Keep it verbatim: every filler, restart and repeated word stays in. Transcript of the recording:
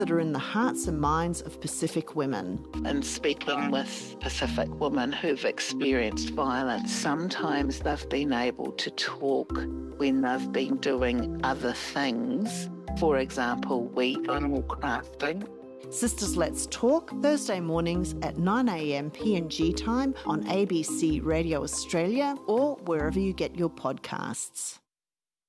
that are in the hearts and minds of Pacific women. And speaking with Pacific women who've experienced violence, sometimes they've been able to talk when they've been doing other things, for example, weaving or crafting. Sisters Let's Talk, Thursday mornings at nine a m P N G time on A B C Radio Australia or wherever you get your podcasts.